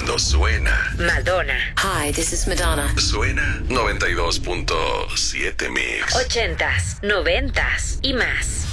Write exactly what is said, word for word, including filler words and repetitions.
Cuando suena Madonna. Hi, this is Madonna. Suena noventa y dos punto siete Mix. Ochentas, noventas y más.